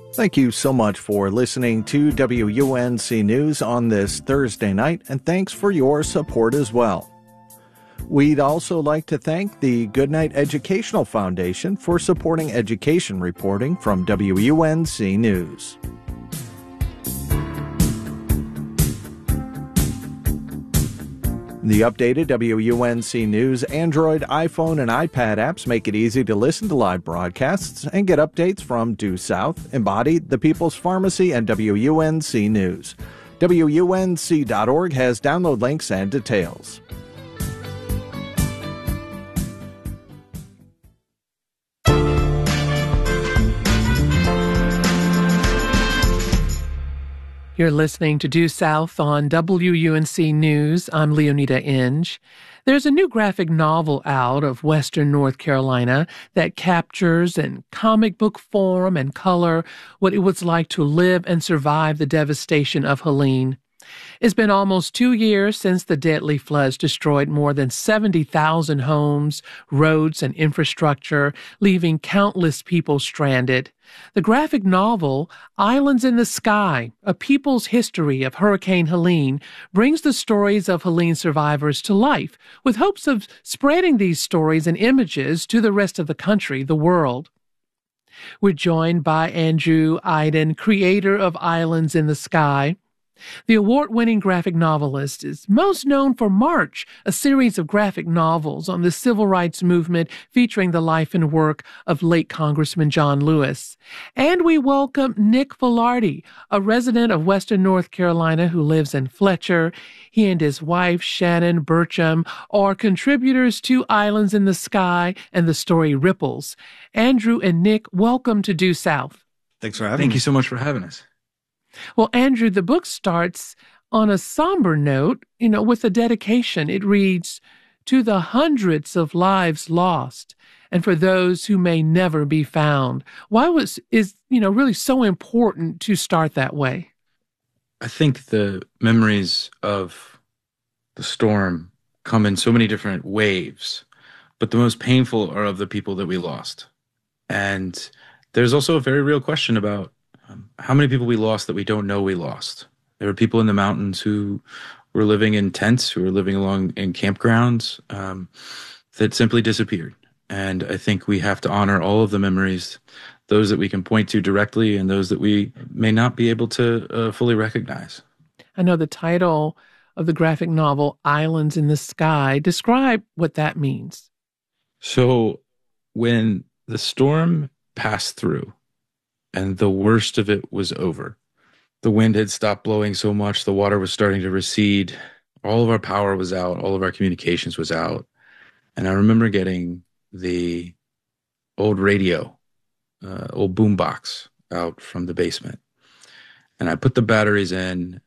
Thank you so much for listening to WUNC News on this Thursday night, and thanks for your support as well. We'd also like to thank the Goodnight Educational Foundation for supporting education reporting from WUNC News. The updated WUNC News Android, iPhone, and iPad apps make it easy to listen to live broadcasts and get updates from Due South, Embodied, The People's Pharmacy, and WUNC News. WUNC.org has download links and details. You're listening to Due South on WUNC News. I'm Leonida Inge. There's a new graphic novel out of Western North Carolina that captures in comic book form and color what it was like to live and survive the devastation of Helene. It's been almost 2 years since the deadly floods destroyed more than 70,000 homes, roads, and infrastructure, leaving countless people stranded. The graphic novel, Islands in the Sky, A People's History of Hurricane Helene, brings the stories of Helene survivors to life, with hopes of spreading these stories and images to the rest of the country, the world. We're joined by Andrew Aydin, creator of Islands in the Sky. The award-winning graphic novelist is most known for March, a series of graphic novels on the civil rights movement featuring the life and work of late Congressman John Lewis. And we welcome Nick Filardi, a resident of Western North Carolina who lives in Fletcher. He and his wife, Shannon Burcham, are contributors to Islands in the Sky and the story Ripples. Andrew and Nick, welcome to Due South. Thanks for having me. Thank you so much for having us. Well, Andrew, the book starts on a somber note, with a dedication. It reads, "To the hundreds of lives lost, and for those who may never be found." Why is really so important to start that way? I think the memories of the storm come in so many different waves, but the most painful are of the people that we lost. And there's also a very real question about how many people we lost that we don't know we lost. There were people in the mountains who were living in tents, who were living along in campgrounds that simply disappeared. And I think we have to honor all of the memories, those that we can point to directly and those that we may not be able to fully recognize. I know the title of the graphic novel, Islands in the Sky. Describe what that means. So when the storm passed through, and the worst of it was over. The wind had stopped blowing so much, the water was starting to recede. All of our power was out, all of our communications was out. And I remember getting the old radio, old boombox out from the basement. And I put the batteries in,